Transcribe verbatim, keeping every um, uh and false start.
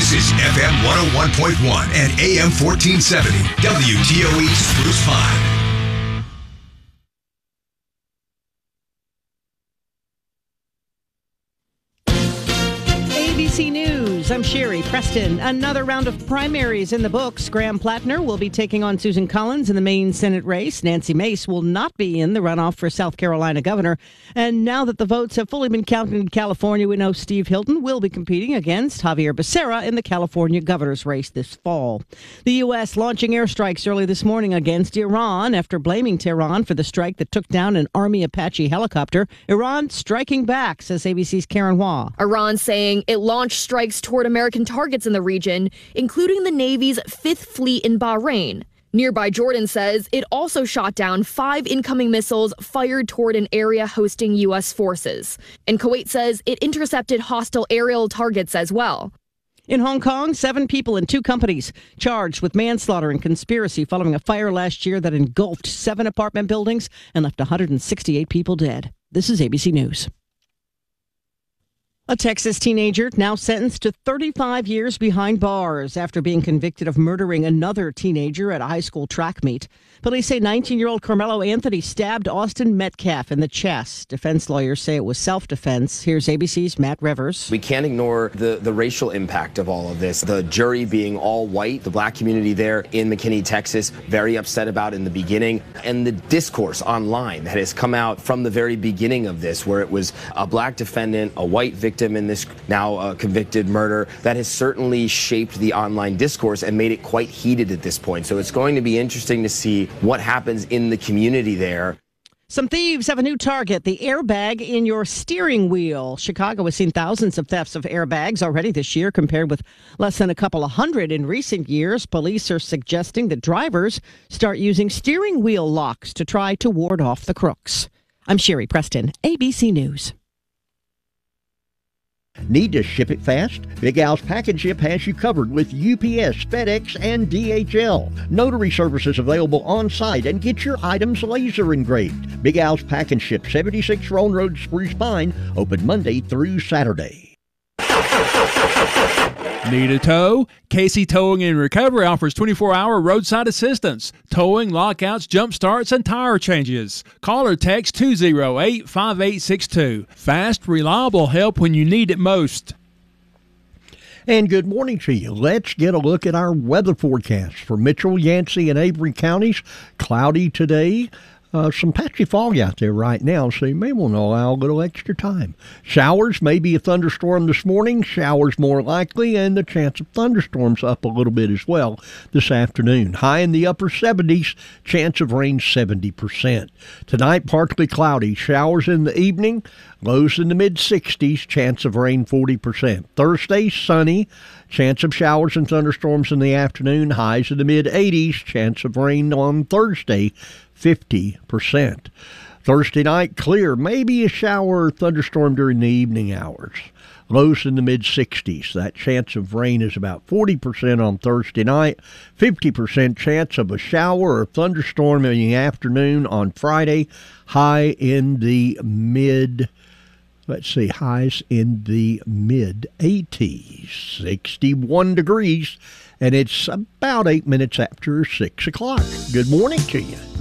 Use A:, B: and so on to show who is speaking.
A: This is F M one oh one point one and A M fourteen seventy, W T O E Spruce Pine.
B: A B C News, I'm Sherry Preston. Another round of primaries in the books. Graham Plattner will be taking on Susan Collins in the Maine Senate race. Nancy Mace will not be in the runoff for South Carolina governor. And now that the votes have fully been counted in California, we know Steve Hilton will be competing against Javier Becerra in the California governor's race this fall. The U S launching airstrikes early this morning against Iran after blaming Tehran for the strike that took down an Army Apache helicopter. Iran striking back, says A B C's Karen Hua.
C: Iran saying it launched strikes toward American targets in the region, including the Navy's Fifth Fleet in Bahrain. Nearby Jordan says it also shot down five incoming missiles fired toward an area hosting U S forces. And Kuwait says it intercepted hostile aerial targets as well.
B: In Hong Kong, seven people in two companies charged with manslaughter and conspiracy following a fire last year that engulfed seven apartment buildings and left one hundred sixty-eight people dead. This is A B C News. A Texas teenager now sentenced to thirty-five years behind bars after being convicted of murdering another teenager at a high school track meet. Police say nineteen-year-old Carmelo Anthony stabbed Austin Metcalf in the chest. Defense lawyers say it was self-defense. Here's A B C's Matt Rivers.
D: We can't ignore the, the racial impact of all of this. The jury being all white, the black community there in McKinney, Texas, very upset about in the beginning, and the discourse online that has come out from the very beginning of this, where it was a black defendant, a white victim, in this now uh, convicted murder, that has certainly shaped the online discourse and made it quite heated at this point. So it's going to be interesting to see what happens in the community there.
B: Some thieves have a new target, the airbag in your steering wheel. Chicago has seen thousands of thefts of airbags already this year, compared with less than a couple of hundred in recent years. Police are suggesting that drivers start using steering wheel locks to try to ward off the crooks. I'm Sherry Preston, A B C News.
E: Need to ship it fast? Big Al's Package Ship has you covered with U P S, FedEx, and D H L. Notary services available on site, and get your items laser engraved. Big Al's Package Ship, seventy-six Roan Road, Spruce Pine, open Monday through Saturday.
F: Need a tow? Casey Towing and Recovery offers twenty-four hour roadside assistance, towing, lockouts, jump starts, and tire changes. Call or text two oh eight, five eight six two. Fast, reliable help when you need it most.
E: And good morning to you. Let's get a look at our weather forecast for Mitchell, Yancey, and Avery counties. Cloudy today. Uh, some patchy fog out there right now, so you may want to allow a little extra time. Showers, maybe a thunderstorm this morning. Showers more likely, and the chance of thunderstorms up a little bit as well this afternoon. High in the upper seventies, chance of rain seventy percent. Tonight, partly cloudy. Showers in the evening, lows in the mid-sixties, chance of rain forty percent. Thursday, sunny. Chance of showers and thunderstorms in the afternoon. Highs in the mid-eighties, chance of rain on Thursday, fifty percent. Thursday night, clear. Maybe a shower or thunderstorm during the evening hours. Lows in the mid-sixties. That chance of rain is about forty percent on Thursday night. fifty percent chance of a shower or thunderstorm in the afternoon on Friday. High in the mid, let's see, highs in the mid-eighties. sixty-one degrees. And it's about eight minutes after six o'clock. Good morning to you.